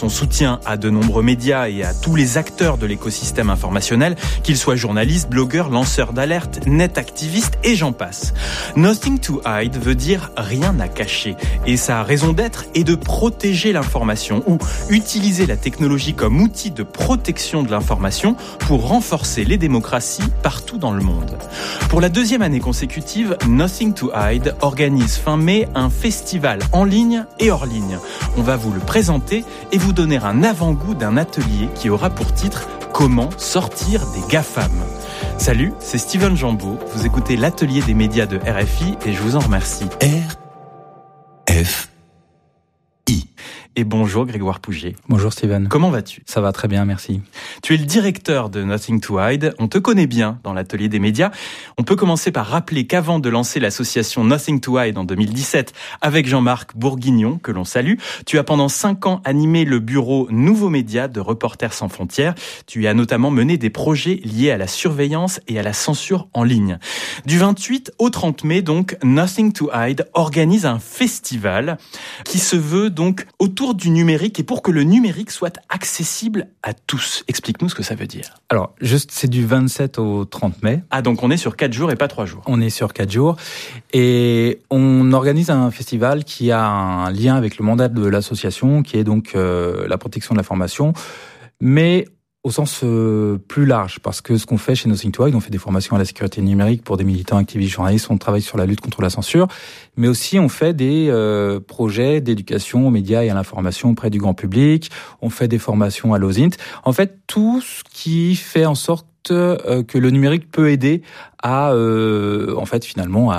son soutien à de nombreux médias et à tous les acteurs de l'écosystème informationnel, qu'ils soient journalistes, blogueurs, lanceurs d'alerte, net-activistes et j'en passe. Nothing to hide veut dire rien à cacher. Et sa raison d'être est de protéger l'information ou utiliser la technologie comme outil de protection de l'information pour renforcer les démocraties partout dans le monde. Pour la deuxième année consécutive, Nothing to hide organise fin mai un festival en ligne et hors ligne. On va vous le présenter et vous donner un avant-goût d'un atelier qui aura pour titre « Comment sortir des GAFAM ». Salut, c'est Steven Jambeau. Vous écoutez l'atelier des médias de RFI et je vous en remercie. RFI. Et bonjour Grégoire Pouget. Bonjour Steven. Comment vas-tu ? Ça va très bien, merci. Tu es le directeur de Nothing to hide. On te connaît bien dans l'atelier des médias. On peut commencer par rappeler qu'avant de lancer l'association Nothing to hide en 2017 avec Jean-Marc Bourguignon, que l'on salue, tu as pendant 5 ans animé le bureau Nouveaux Médias de Reporters sans frontières. Tu y as notamment mené des projets liés à la surveillance et à la censure en ligne. Du 28 au 30 mai, donc, Nothing to hide organise un festival qui se veut donc autour du numérique et pour que le numérique soit accessible à tous. Explique-nous ce que ça veut dire. Alors, c'est du 27 au 30 mai. Ah, donc on est sur 4 jours et pas 3 jours. On est sur 4 jours et on organise un festival qui a un lien avec le mandat de l'association, qui est donc la protection de l'information, mais au sens plus large, parce que ce qu'on fait chez Nothing to hide, on fait des formations à la sécurité numérique pour des militants, activistes, journalistes, on travaille sur la lutte contre la censure, mais aussi on fait des projets d'éducation aux médias et à l'information auprès du grand public, on fait des formations à l'OSINT, en fait tout ce qui fait en sorte que le numérique peut aider à finalement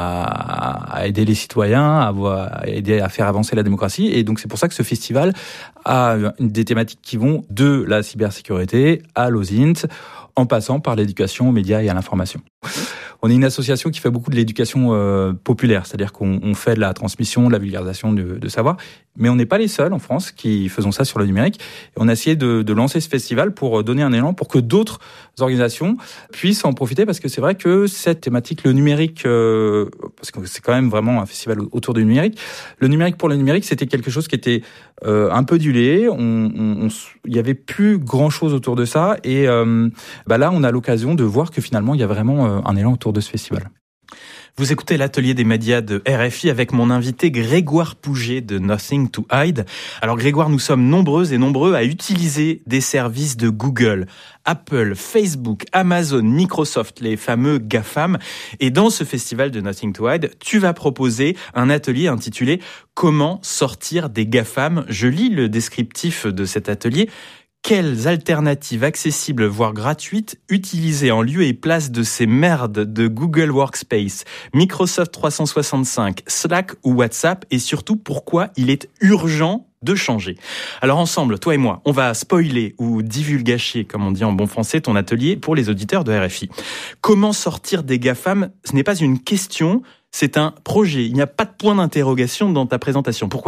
à aider les citoyens, à aider à faire avancer la démocratie. Et donc c'est pour ça que ce festival a des thématiques qui vont de la cybersécurité à l'OSINT, en passant par l'éducation aux médias et à l'information. On est une association qui fait beaucoup de l'éducation populaire, c'est-à-dire qu'on fait de la transmission, de la vulgarisation de savoir, mais on n'est pas les seuls en France qui faisons ça sur le numérique. Et on a essayé de lancer ce festival pour donner un élan pour que d'autres organisations puissent en profiter, parce que c'est vrai que cette thématique, le numérique, parce que c'est quand même vraiment un festival autour du numérique, le numérique pour le numérique, c'était quelque chose qui était un peu dilué, il y avait plus grand-chose autour de ça, et là on a l'occasion de voir que finalement il y a vraiment un élan autour de ce festival. Vous écoutez l'atelier des médias de RFI avec mon invité Grégoire Pouget de Nothing to hide. Alors Grégoire, nous sommes nombreuses et nombreux à utiliser des services de Google, Apple, Facebook, Amazon, Microsoft, les fameux GAFAM. Et dans ce festival de Nothing to hide, tu vas proposer un atelier intitulé « Comment sortir des GAFAM ». Je lis le descriptif de cet atelier. Quelles alternatives accessibles, voire gratuites, utilisées en lieu et place de ces merdes de Google Workspace, Microsoft 365, Slack ou WhatsApp, et surtout pourquoi il est urgent de changer. Alors ensemble, toi et moi, on va spoiler ou divulgacher, comme on dit en bon français, ton atelier pour les auditeurs de RFI. Comment sortir des GAFAM ? Ce n'est pas une question, c'est un projet. Il n'y a pas de point d'interrogation dans ta présentation. Pourquoi ?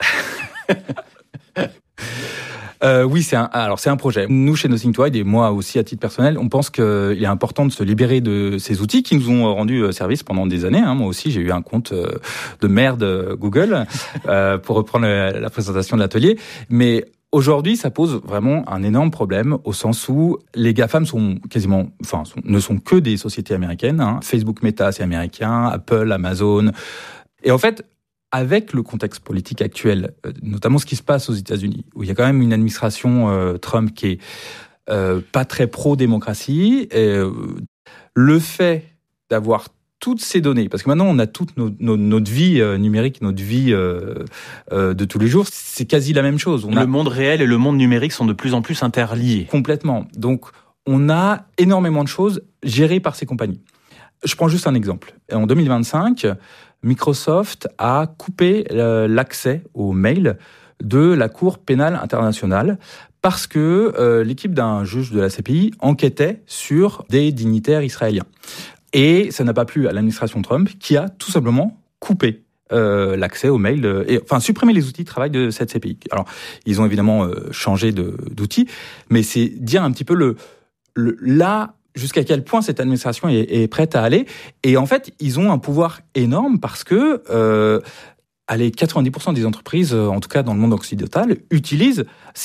Oui, c'est un projet. Nous, chez Nothing to hide, et moi aussi à titre personnel, on pense qu'il est important de se libérer de ces outils qui nous ont rendu service pendant des années. Moi aussi, j'ai eu un compte de merde Google, pour reprendre la présentation de l'atelier. Mais aujourd'hui, ça pose vraiment un énorme problème au sens où les GAFAM ne sont que des sociétés américaines. Facebook, Meta, c'est américain, Apple, Amazon. Et en fait, avec le contexte politique actuel, notamment ce qui se passe aux États-Unis, où il y a quand même une administration Trump qui est pas très pro-démocratie, le fait d'avoir toutes ces données, parce que maintenant on a toute notre vie numérique, notre vie de tous les jours, c'est quasi la même chose. Le monde réel et le monde numérique sont de plus en plus interliés. Complètement. Donc on a énormément de choses gérées par ces compagnies. Je prends juste un exemple. En 2025, Microsoft a coupé l'accès aux mails de la Cour pénale internationale parce que l'équipe d'un juge de la CPI enquêtait sur des dignitaires israéliens. Et ça n'a pas plu à l'administration Trump qui a tout simplement coupé l'accès aux mails, supprimé les outils de travail de cette CPI. Alors, ils ont évidemment changé d'outils, mais c'est dire un petit peu là jusqu'à quel point cette administration est prête à aller. Et en fait, ils ont un pouvoir énorme parce que 90% des entreprises, en tout cas dans le monde occidental, utilisent